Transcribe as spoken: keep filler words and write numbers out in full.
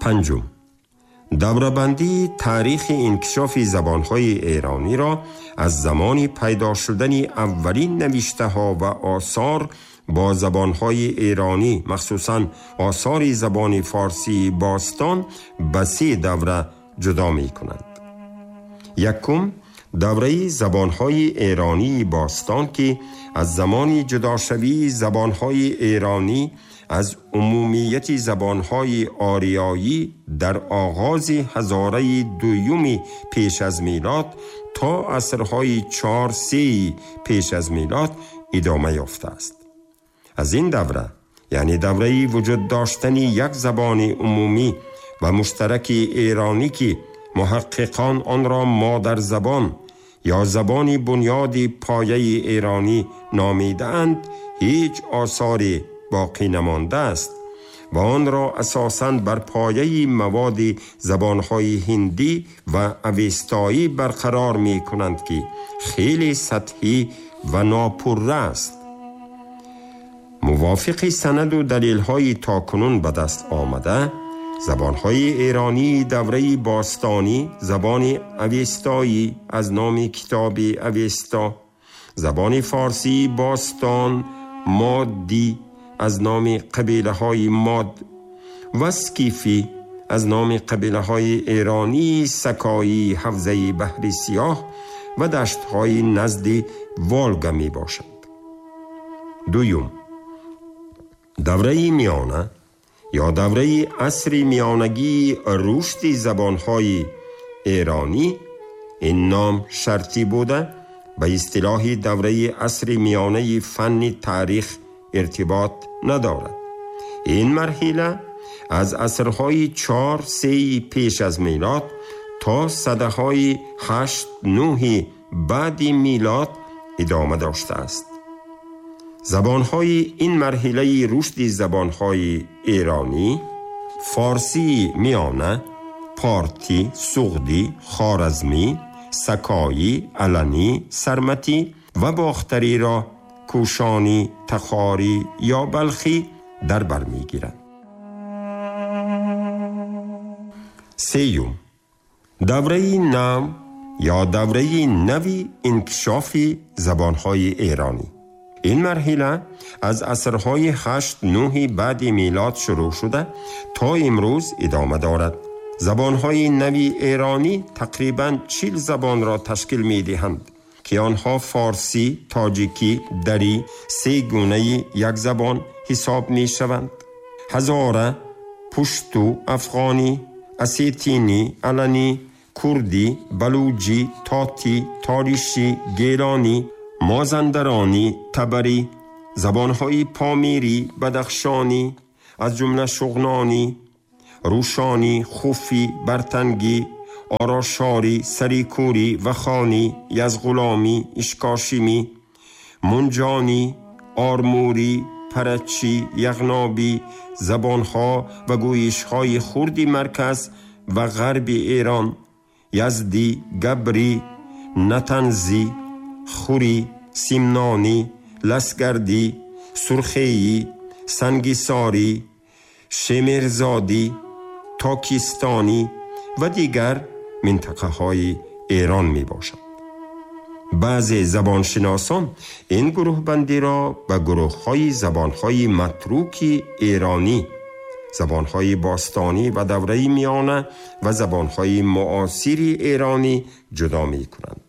پنجم، دوره‌بندی تاریخ انکشاف زبانهای ایرانی را از زمان پیدا شدن اولین نوشته ها و آثار با زبانهای ایرانی، مخصوصاً آثار زبان فارسی باستان، به سه دوره جدا می کنند. یکم، دوره زبانهای ایرانی باستان که از زمان جداشوی زبانهای ایرانی از عمومیت زبانهای آریایی در آغاز هزاره دویوم پیش از میلاد تا عصرهای چهار سی پیش از میلاد ادامه یافته است. از این دوره، یعنی دوره وجود داشتن یک زبان عمومی و مشترک ایرانی که محققان آن را مادر زبان یا زبان بنیاد پایه ایرانی نامیدند، هیچ آثاری باقی نمانده است و آن را اساساً بر پایه مواد زبانهای هندی و اوستایی برقرار می کنند که خیلی سطحی و ناپرره است. موافق سند و دلیل‌های تاکنون به دست آمده، زبانهای ایرانی دوره باستانی زبان اوستایی از نام کتاب اوستا، زبان فارسی باستان مادی از نام قبیله های ماد و سکیفی از نام قبیله های ایرانی سکایی حوزه بحر سیاه و دشت های نزد والگا می باشند. دویم، دوره میانه یا دوره عصر میانگی رشد زبانهای ایرانی، این نام شرطی بوده، به اصطلاح دوره عصر میانه فن تاریخ ارتباط ندارد. این مرحله از عصرهای چهار سی پیش از میلاد تا سده های هشت نه بعد میلاد ادامه داشته است. زبانهای این مرحله رشد زبانهای ایرانی فارسی میانه، پارتی، سغدی، خوارزمی، سکایی، علنی، سرمتی و باختری را کوشانی، تخاری یا بلخی در بر می گیرند. سیوم، دوره نو یا دوره نوی انکشاف زبانهای ایرانی. این مرحله از عصرهای هشت نه بعد میلاد شروع شده تا امروز ادامه دارد. زبانهای نوی ایرانی تقریباً چهل زبان را تشکیل می دهند که آنها فارسی، تاجیکی، دری، سه گونه یک زبان حساب می شوند. هزاره، پشتو، افغانی، اسیتینی، علنی، کردی، بلوچی، تاتی، تاریشی، گیلانی، مازندرانی، تبری، زبانهای پامیری، بدخشانی از جمله شغنانی، روشانی، خوفی، برتنگی، آراشاری، سریکوری، وخانی، یزغلامی، اشکاشیمی، منجانی، آرموری، پرچی، یغنابی، زبانها و گویشهای خردی مرکز و غرب ایران، یزدی، گبری، نتنزی، خوری، سیمنانی، لسگردی، سرخیی، سنگیساری، شمیرزادی، تاکیستانی و دیگر منطقه های ایران می باشد. بعضی زبانشناسان این گروه بندی را به گروه های زبان های متروک ایرانی، زبان های باستانی و دوره میانه و زبان های معاصر ایرانی جدا می کنند.